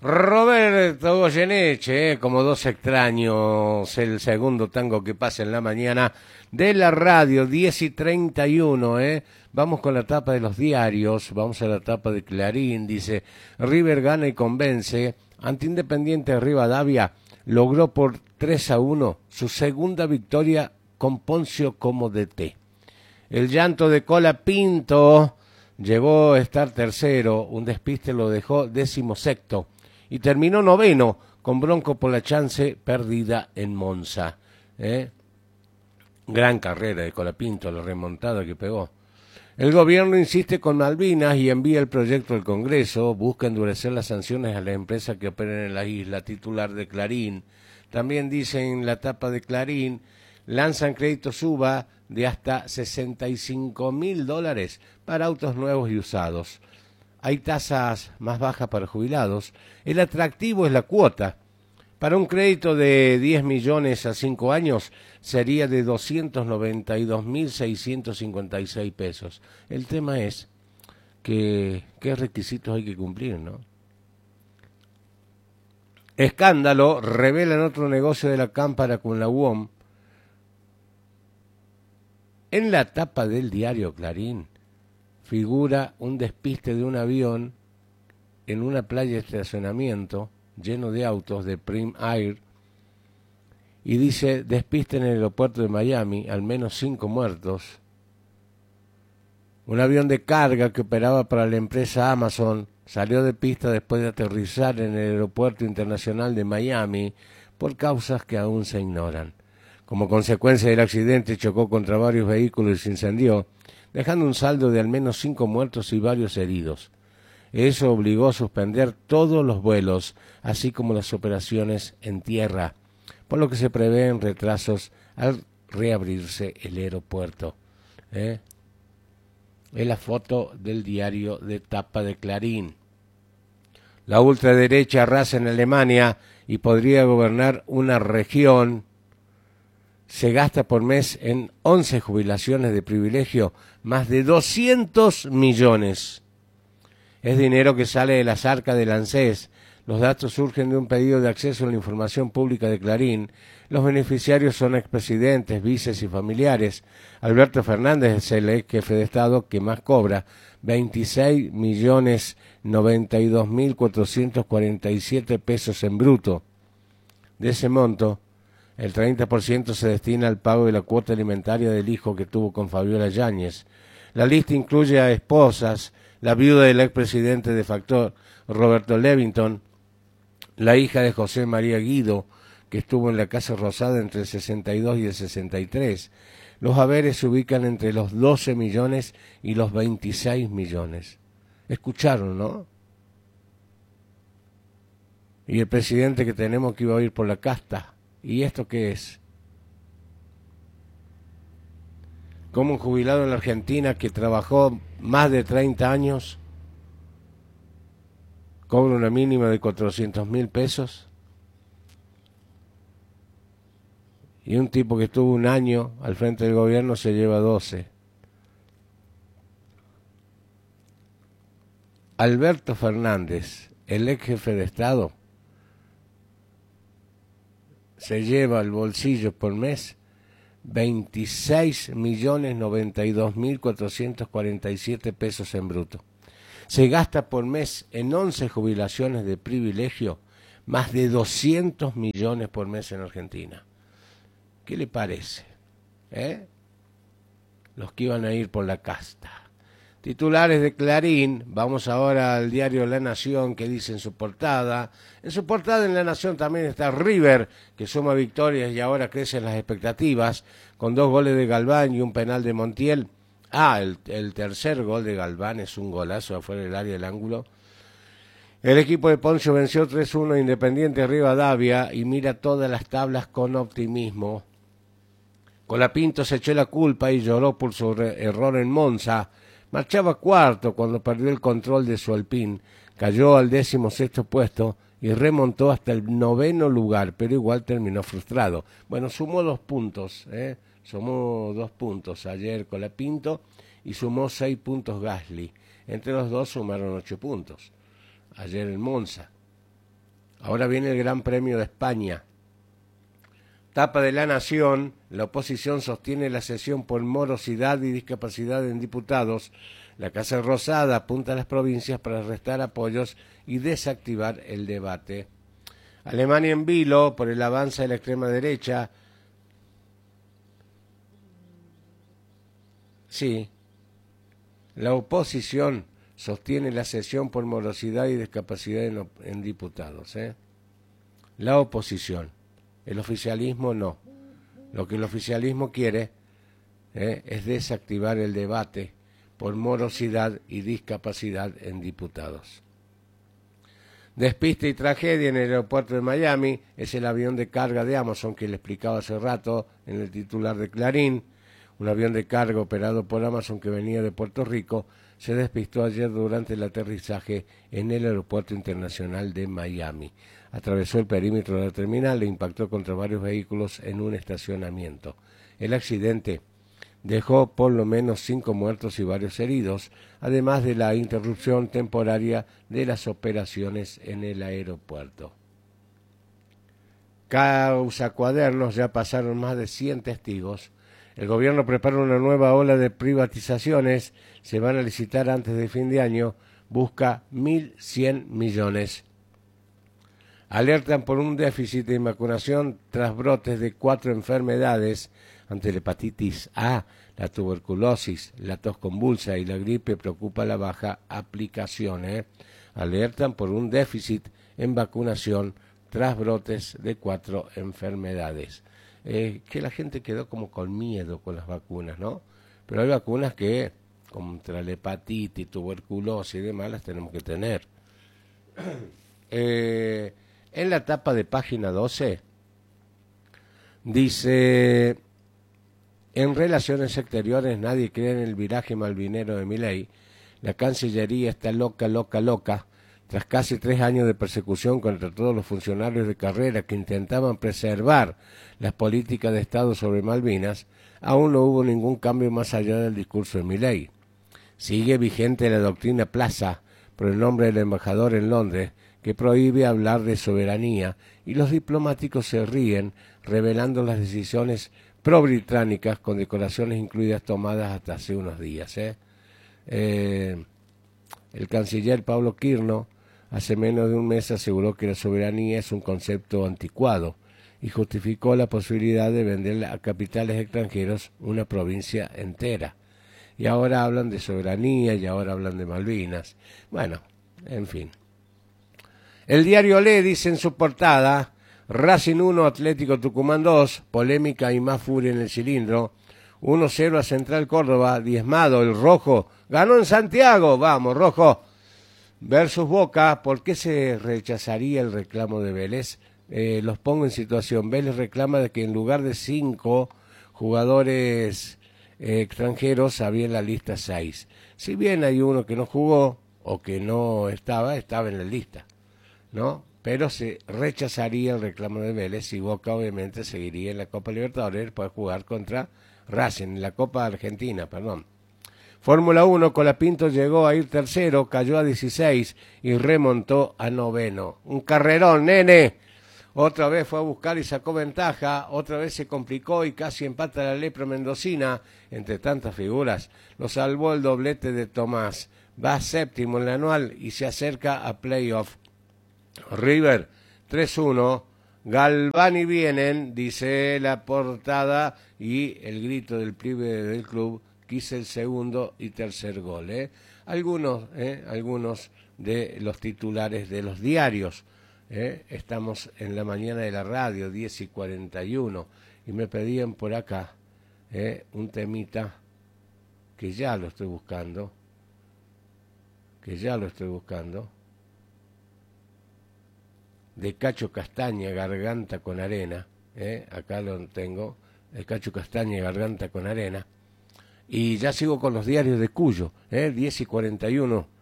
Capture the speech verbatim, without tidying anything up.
Roberto Goyeneche, eh, como dos extraños, el segundo tango que pasa en la mañana de la radio, diez y treinta y uno, eh. Vamos con la tapa de los diarios, vamos a la tapa de Clarín, dice, River gana y convence, ante Independiente Rivadavia, logró por tres a uno su segunda victoria con Poncio como D T. El llanto de Colapinto llegó a estar tercero, un despiste lo dejó décimo sexto y terminó noveno con bronco por la chance perdida en Monza. ¿eh? Gran carrera de Colapinto, la remontada que pegó. El gobierno insiste con Malvinas y envía el proyecto al Congreso, busca endurecer las sanciones a las empresas que operen en la isla, titular de Clarín. También dice en la tapa de Clarín, lanzan crédito suba de hasta sesenta y cinco mil dólares para autos nuevos y usados. Hay tasas más bajas para jubilados. El atractivo es la cuota. Para un crédito de diez millones a cinco años sería de doscientos noventa y dos mil seiscientos cincuenta y seis pesos. El tema es que qué requisitos hay que cumplir, ¿no? Escándalo, revelan otro negocio de la Cámpara con la U O M. En la tapa del diario Clarín figura un despiste de un avión en una playa de estacionamiento lleno de autos de Prim Air y dice despiste en el aeropuerto de Miami, al menos cinco muertos. Un avión de carga que operaba para la empresa Amazon salió de pista después de aterrizar en el aeropuerto internacional de Miami por causas que aún se ignoran. Como consecuencia del accidente chocó contra varios vehículos y se incendió, dejando un saldo de al menos cinco muertos y varios heridos. Eso obligó a suspender todos los vuelos, así como las operaciones en tierra, por lo que se prevén retrasos al reabrirse el aeropuerto. ¿Eh? Es la foto del diario de tapa de Clarín. La ultraderecha arrasa en Alemania y podría gobernar una región. Se gasta por mes en once jubilaciones de privilegio más de doscientos millones. Es dinero que sale de las arcas del ANSES. Los datos surgen de un pedido de acceso a la información pública de Clarín. Los beneficiarios son expresidentes, vices y familiares. Alberto Fernández es el ex jefe de Estado que más cobra, veintiséis millones noventa y dos mil cuatrocientos cuarenta y siete pesos en bruto. De ese monto, el treinta por ciento se destina al pago de la cuota alimentaria del hijo que tuvo con Fabiola Yáñez. La lista incluye a esposas, la viuda del expresidente de facto Roberto Levington, la hija de José María Guido, que estuvo en la Casa Rosada entre el sesenta y dos y el sesenta y tres. Los haberes se ubican entre los doce millones y los veintiséis millones. Escucharon, ¿no? Y el presidente que tenemos que iba a ir por la casta. ¿Y esto qué es? Como un jubilado en la Argentina que trabajó más de treinta años cobra una mínima de cuatrocientos mil pesos y un tipo que estuvo un año al frente del gobierno se lleva doce. Alberto Fernández, el ex jefe de Estado, se lleva al bolsillo por mes veintiséis millones noventa y dos mil cuatrocientos cuarenta y siete pesos en bruto. Se gasta por mes en once jubilaciones de privilegio más de doscientos millones por mes en Argentina. ¿Qué le parece? ¿Eh? Los que iban a ir por la casta. Titulares de Clarín, vamos ahora al diario La Nación, que dice en su portada, en su portada en La Nación también está River, que suma victorias y ahora crecen las expectativas, con dos goles de Galván y un penal de Montiel. Ah, el, el tercer gol de Galván es un golazo afuera del área del ángulo. El equipo de Poncio venció tres uno a Independiente Rivadavia y mira todas las tablas con optimismo. Colapinto se echó la culpa y lloró por su error en Monza. Marchaba cuarto cuando perdió el control de su Alpine, cayó al décimo sexto puesto y remontó hasta el noveno lugar, pero igual terminó frustrado. Bueno, sumó dos puntos, ¿eh? sumó dos puntos ayer Colapinto y sumó seis puntos Gasly. Entre los dos sumaron ocho puntos ayer en Monza. Ahora viene el Gran Premio de España. Tapa de La Nación, la oposición sostiene la sesión por morosidad y discapacidad en diputados. La Casa Rosada apunta a las provincias para restar apoyos y desactivar el debate. Alemania en vilo por el avance de la extrema derecha. Sí, la oposición sostiene la sesión por morosidad y discapacidad en, en diputados. ¿eh? La oposición. El oficialismo no. Lo que el oficialismo quiere ¿eh? es desactivar el debate por morosidad y discapacidad en diputados. Despiste y tragedia en el aeropuerto de Miami. Es el avión de carga de Amazon que le explicaba hace rato en el titular de Clarín. Un avión de carga operado por Amazon que venía de Puerto Rico se despistó ayer durante el aterrizaje en el aeropuerto internacional de Miami. Atravesó el perímetro de la terminal e impactó contra varios vehículos en un estacionamiento. El accidente dejó por lo menos cinco muertos y varios heridos, además de la interrupción temporaria de las operaciones en el aeropuerto. Causa Cuadernos, ya pasaron más de cien testigos. El gobierno prepara una nueva ola de privatizaciones, se van a licitar antes de fin de año, busca mil cien millones. Alertan por un déficit de vacunación tras brotes de cuatro enfermedades. Ante la hepatitis A, la tuberculosis, la tos convulsa y la gripe preocupa la baja aplicación. ¿eh? Alertan por un déficit en vacunación tras brotes de cuatro enfermedades. Eh, que la gente quedó como con miedo con las vacunas, ¿no? Pero hay vacunas que contra la hepatitis, tuberculosis y demás las tenemos que tener. eh, en la tapa de página doce dice: en relaciones exteriores nadie cree en el viraje malvinero de Milei. La Cancillería está loca, loca, loca. Tras casi tres años de persecución contra todos los funcionarios de carrera que intentaban preservar las políticas de Estado sobre Malvinas, aún no hubo ningún cambio más allá del discurso de Milei. Sigue vigente la doctrina Plaza, por el nombre del embajador en Londres, que prohíbe hablar de soberanía, y los diplomáticos se ríen, revelando las decisiones pro-británicas con decoraciones incluidas tomadas hasta hace unos días. ¿eh? Eh, el canciller Pablo Quirno hace menos de un mes aseguró que la soberanía es un concepto anticuado y justificó la posibilidad de vender a capitales extranjeros una provincia entera. Y ahora hablan de soberanía y ahora hablan de Malvinas. Bueno, en fin. El diario Le dice en su portada: Racing uno, Atlético Tucumán dos, polémica y más furia en el cilindro. uno cero a Central Córdoba, diezmado, el rojo, ganó en Santiago, vamos, rojo. Versus Boca, ¿por qué se rechazaría el reclamo de Vélez? Eh, los pongo en situación. Vélez reclama de que en lugar de cinco jugadores eh, extranjeros había en la lista seis. Si bien hay uno que no jugó o que no estaba, estaba en la lista, ¿no? Pero se rechazaría el reclamo de Vélez y Boca obviamente seguiría en la Copa Libertadores para jugar contra Racing, en la Copa Argentina, perdón. Fórmula uno, Colapinto llegó a ir tercero, cayó a dieciséis y remontó a noveno. Un carrerón, nene. Otra vez fue a buscar y sacó ventaja, otra vez se complicó y casi empata la lepra mendocina. Entre tantas figuras, lo salvó el doblete de Tomás. Va séptimo en la anual y se acerca a playoff. River, tres uno. Galvani vienen, dice la portada, y el grito del pibe del club: quise el segundo y tercer gol. ¿eh? Algunos, ¿eh? algunos de los titulares de los diarios. ¿eh? Estamos en la mañana de la radio, diez y cuarenta y uno, y me pedían por acá ¿eh? un temita que ya lo estoy buscando, que ya lo estoy buscando, de Cacho Castaña, Garganta con Arena. ¿eh? Acá lo tengo, de Cacho Castaña, Garganta con Arena. Y ya sigo con los diarios de Cuyo, ¿eh? diez y cuarenta y uno